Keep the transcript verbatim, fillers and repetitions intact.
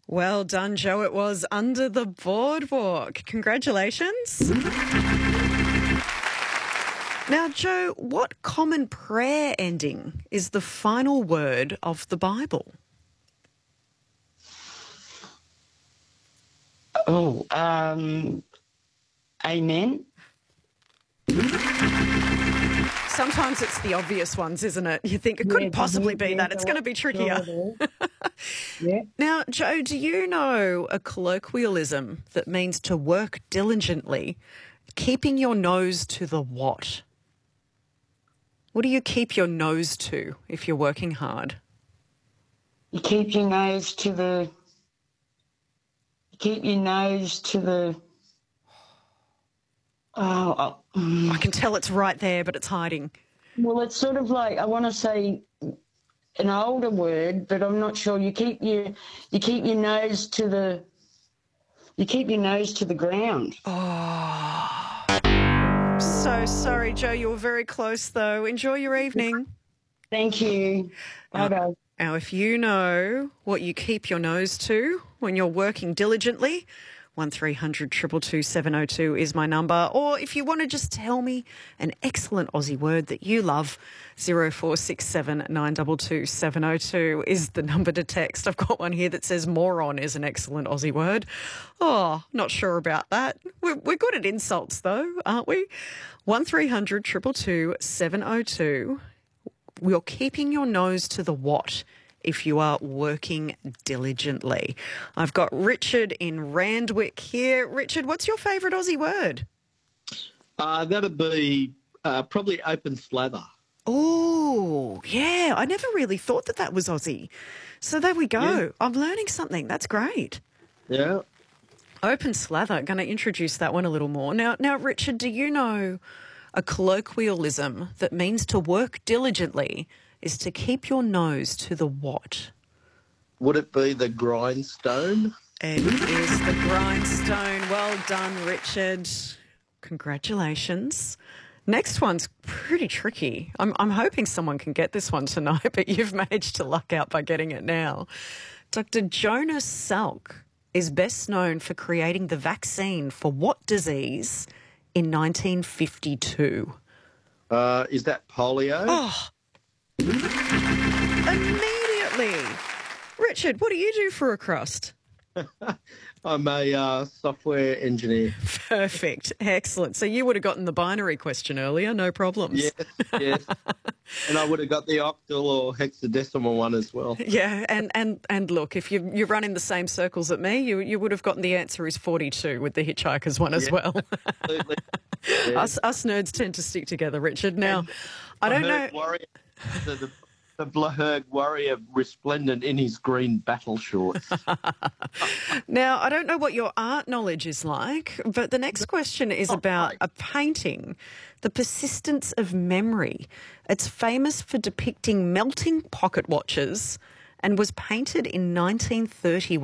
Well done, Joe. It was Under the Boardwalk. Congratulations. Now, Joe, what common prayer ending is the final word of the Bible? Oh, um, amen. Sometimes it's the obvious ones, isn't it? You think it couldn't Yeah, possibly yeah, be that. It's sure, going to be trickier. sure it is. Yeah. Now, Joe, do you know a colloquialism that means to work diligently, keeping your nose to the what? What do you keep your nose to if you're working hard? You keep your nose to the. You keep your nose to the. Oh, oh, mm. I can tell it's right there, but it's hiding. Well, it's sort of like I want to say an older word, but I'm not sure. You keep your you keep your nose to the. You keep your nose to the ground. Oh, so sorry, Joe. You were very close, though. Enjoy your evening. Thank you. Bye bye. Now, if you know what you keep your nose to when you're working diligently, one three hundred two two two seven oh two is my number. Or if you want to just tell me an excellent Aussie word that you love, zero four six seven nine two two seven oh two is the number to text. I've got one here that says moron is an excellent Aussie word. Oh, not sure about that. We're, we're good at insults though, aren't we? one three hundred two two two seven oh two. You're keeping your nose to the what if you are working diligently. I've got Richard in Randwick here. Richard, what's your favourite Aussie word? Uh, that'd be uh, probably open slather. Oh, yeah. I never really thought that that was Aussie. So there we go. Yeah. I'm learning something. That's great. Yeah. Open slather. Going to introduce that one a little more. Now, now, Richard, do you know a colloquialism that means to work diligently is to keep your nose to the what? Would it be the grindstone? It is the grindstone. Well done, Richard. Congratulations. Next one's pretty tricky. I'm, I'm hoping someone can get this one tonight, but you've managed to luck out by getting it now. Doctor Jonas Salk is best known for creating the vaccine for what disease in nineteen fifty-two? Uh, is that polio? Oh, immediately. Richard, what do you do for a crust? I'm a uh, software engineer. Perfect. Excellent. So you would have gotten the binary question earlier, no problems. Yes, yes. And I would have got the octal or hexadecimal one as well. Yeah, and, and, and look, if you, you run in the same circles at me, you, you would have gotten the answer is forty-two with the hitchhiker's one as Yeah, well. Absolutely. Yeah. us, us nerds tend to stick together, Richard. Now, And I don't know... heard Warrior, the, the, the Blahurg warrior resplendent in his green battle shorts. Now, I don't know what your art knowledge is like, but the next question is about a painting, The Persistence of Memory. It's famous for depicting melting pocket watches and was painted in nineteen thirty-one.